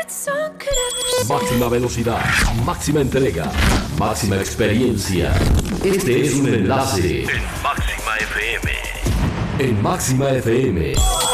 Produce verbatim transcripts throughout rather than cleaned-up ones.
Máxima velocidad, máxima entrega, máxima experiencia. Este es un enlace en Máxima F M. En Máxima F M.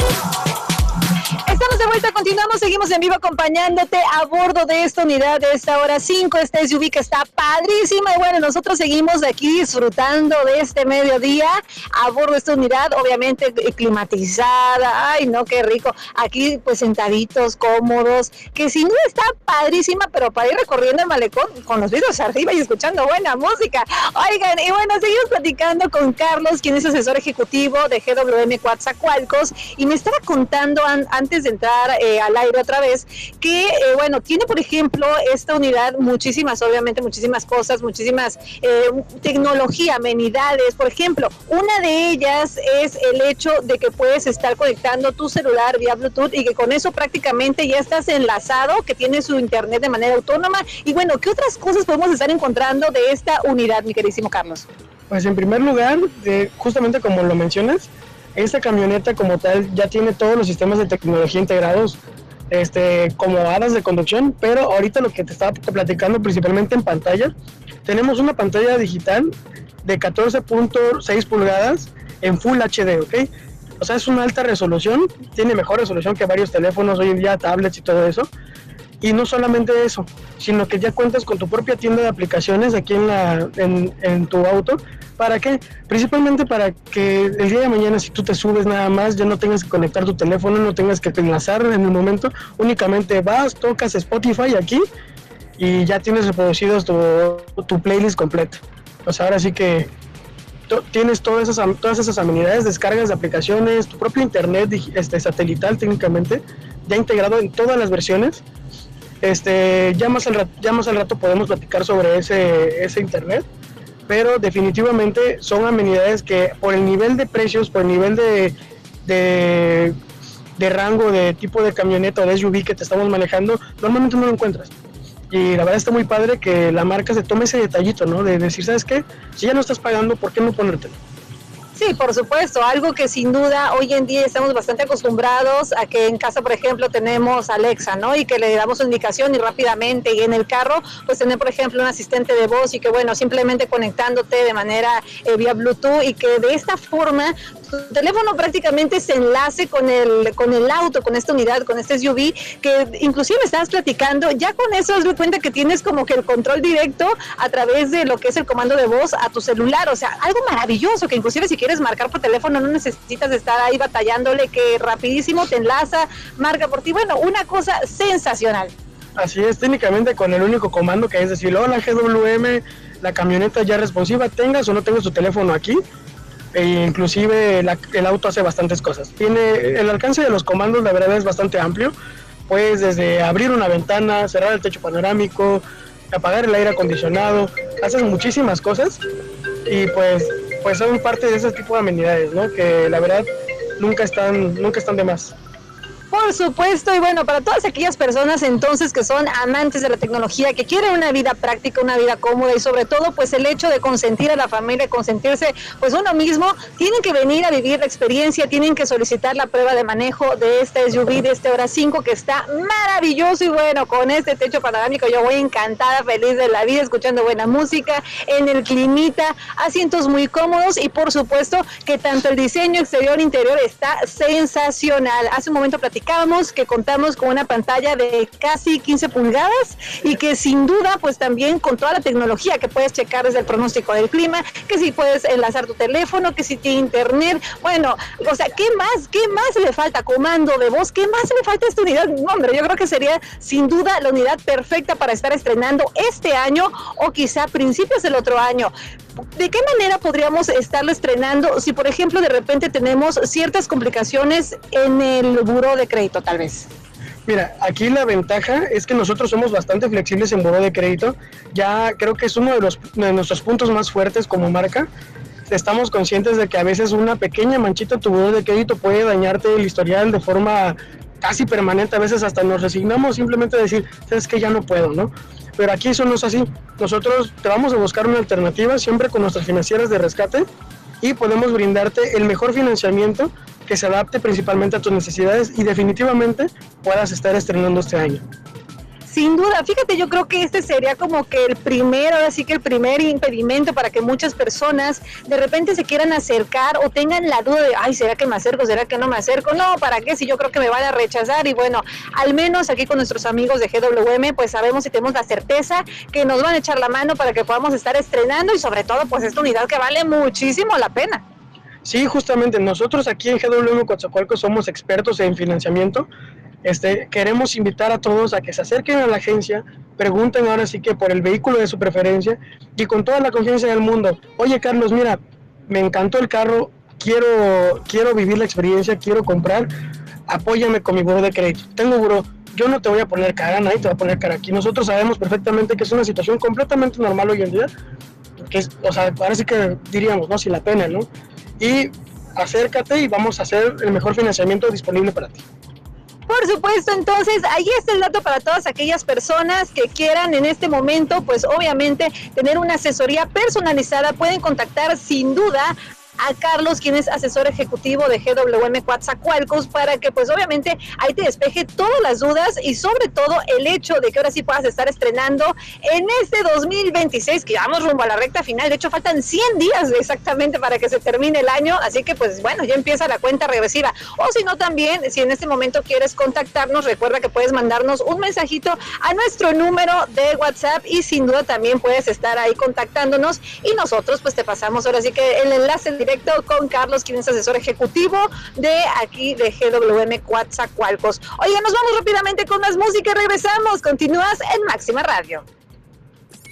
Estamos de vuelta, continuamos, seguimos en vivo acompañándote a bordo de esta unidad de esta hora cinco, esta S U V que está padrísima y bueno, nosotros seguimos aquí disfrutando de este mediodía a bordo de esta unidad, obviamente climatizada, ay no, qué rico, aquí pues sentaditos, cómodos, que sin duda está padrísima, pero para ir recorriendo el malecón con los vidrios arriba y escuchando buena música. Oigan, y bueno, seguimos platicando con Carlos, quien es asesor ejecutivo de G W M Coatzacoalcos, y me estaba contando an antes de entrar eh, al aire otra vez, que eh, bueno, tiene por ejemplo esta unidad muchísimas, obviamente muchísimas cosas, muchísimas eh, tecnología, amenidades. Por ejemplo, una de ellas es el hecho de que puedes estar conectando tu celular vía Bluetooth y que con eso prácticamente ya estás enlazado, que tiene su internet de manera autónoma. Y bueno, ¿qué otras cosas podemos estar encontrando de esta unidad, mi queridísimo Carlos? Pues en primer lugar, eh, justamente como lo mencionas, esta camioneta como tal ya tiene todos los sistemas de tecnología integrados, este, como hadas de conducción, pero ahorita lo que te estaba platicando principalmente en pantalla, tenemos una pantalla digital de catorce punto seis pulgadas en Full H D, ¿ok? O sea, es una alta resolución, tiene mejor resolución que varios teléfonos hoy en día, tablets y todo eso. Y no solamente eso, sino que ya cuentas con tu propia tienda de aplicaciones aquí en, la, en, en tu auto. ¿Para qué? Principalmente para que el día de mañana, si tú te subes nada más, ya no tengas que conectar tu teléfono, no tengas que enlazar en el momento, únicamente vas, tocas Spotify aquí y ya tienes reproducidos tu, tu playlist completa. Pues ahora sí que tienes todas esas, todas esas amenidades, descargas de aplicaciones, tu propio internet este, satelital técnicamente, ya integrado en todas las versiones. Este, ya, más al rato, ya más al rato podemos platicar sobre ese, ese internet, pero definitivamente son amenidades que por el nivel de precios, por el nivel de, de, de rango de tipo de camioneta o de S U V que te estamos manejando, normalmente no lo encuentras. Y la verdad está muy padre que la marca se tome ese detallito, ¿no? De decir, ¿sabes qué? Si ya no estás pagando, ¿por qué no ponértelo? Sí, por supuesto, algo que sin duda hoy en día estamos bastante acostumbrados a que en casa, por ejemplo, tenemos Alexa, ¿no? Y que le damos una indicación y rápidamente, y en el carro, pues tener, por ejemplo, un asistente de voz y que, bueno, simplemente conectándote de manera eh, vía Bluetooth y que de esta forma tu teléfono prácticamente se enlace con el, con el auto, con esta unidad, con este S U V, que inclusive me estabas platicando, ya con eso das cuenta que tienes como que el control directo a través de lo que es el comando de voz a tu celular, o sea, algo maravilloso que inclusive si quieres marcar por teléfono no necesitas de estar ahí batallándole, que rapidísimo te enlaza, marca por ti, bueno, una cosa sensacional. Así es, técnicamente con el único comando que es decir, hola G W M, la camioneta ya responsiva, tengas o no tengas tu teléfono aquí, e inclusive la, el auto hace bastantes cosas. Tiene el alcance de los comandos, la verdad es bastante amplio, pues desde abrir una ventana, cerrar el techo panorámico, apagar el aire acondicionado, haces muchísimas cosas y pues pues son parte de ese tipo de amenidades, ¿no? Que la verdad nunca están, nunca están de más. Por supuesto, y bueno, para todas aquellas personas entonces que son amantes de la tecnología, que quieren una vida práctica, una vida cómoda y sobre todo pues el hecho de consentir a la familia, consentirse pues uno mismo, tienen que venir a vivir la experiencia, tienen que solicitar la prueba de manejo de este S U V, de este Hora cinco que está maravilloso y bueno, con este techo panorámico yo voy encantada, feliz de la vida, escuchando buena música, en el climita, asientos muy cómodos y por supuesto que tanto el diseño exterior e interior está sensacional. Hace un momento platicamos que contamos con una pantalla de casi quince pulgadas y que sin duda pues también con toda la tecnología que puedes checar desde el pronóstico del clima, que si puedes enlazar tu teléfono, que si tiene internet, bueno, o sea, ¿qué más? ¿Qué más le falta? Comando de voz, ¿qué más le falta a esta unidad? No, hombre, yo creo que sería sin duda la unidad perfecta para estar estrenando este año o quizá principios del otro año. ¿De qué manera podríamos estarlo estrenando si, por ejemplo, de repente tenemos ciertas complicaciones en el buró de crédito, tal vez? Mira, aquí la ventaja es que nosotros somos bastante flexibles en buró de crédito. Ya creo que es uno de, los, de nuestros puntos más fuertes como marca. Estamos conscientes de que a veces una pequeña manchita en tu buró de crédito puede dañarte el historial de forma casi permanente. A veces hasta nos resignamos simplemente a decir, sabes que ya no puedo, ¿no? Pero aquí eso no es así. Nosotros te vamos a buscar una alternativa siempre con nuestras financieras de rescate y podemos brindarte el mejor financiamiento que se adapte principalmente a tus necesidades y definitivamente puedas estar estrenando este año. Sin duda, fíjate, yo creo que este sería como que el primero, así que el primer impedimento para que muchas personas de repente se quieran acercar o tengan la duda de, ay, ¿será que me acerco? ¿Será que no me acerco? No, ¿para qué? Si yo creo que me van a rechazar. Y bueno, al menos aquí con nuestros amigos de G W M, pues sabemos y tenemos la certeza que nos van a echar la mano para que podamos estar estrenando y sobre todo, pues esta unidad que vale muchísimo la pena. Sí, justamente, nosotros aquí en G W M Coatzacoalcos somos expertos en financiamiento. Este, queremos invitar a todos a que se acerquen a la agencia, pregunten ahora sí que por el vehículo de su preferencia y con toda la confianza del mundo. Oye, Carlos, mira, me encantó el carro, quiero, quiero vivir la experiencia, quiero comprar, apóyame con mi buró de crédito. Tengo buró, yo no te voy a poner cara, nadie te va a poner cara aquí. Nosotros sabemos perfectamente que es una situación completamente normal hoy en día, que es, o sea, parece que diríamos, ¿no? Si la pena, ¿no? Y acércate y vamos a hacer el mejor financiamiento disponible para ti. Por supuesto, entonces ahí está el dato para todas aquellas personas que quieran en este momento, pues obviamente tener una asesoría personalizada, pueden contactar sin duda a Carlos, quien es asesor ejecutivo de G W M Coatzacoalcos, para que pues obviamente ahí te despeje todas las dudas y sobre todo el hecho de que ahora sí puedas estar estrenando en este dos mil veintiséis, que vamos rumbo a la recta final. De hecho faltan cien días exactamente para que se termine el año, así que pues bueno, ya empieza la cuenta regresiva. O si no, también si en este momento quieres contactarnos, recuerda que puedes mandarnos un mensajito a nuestro número de WhatsApp y sin duda también puedes estar ahí contactándonos y nosotros pues te pasamos ahora sí que el enlace directo con Carlos, quien es asesor ejecutivo de aquí de G W M Coatzacoalcos. Oye, nos vamos rápidamente con más música y regresamos. Continúas en Máxima Radio.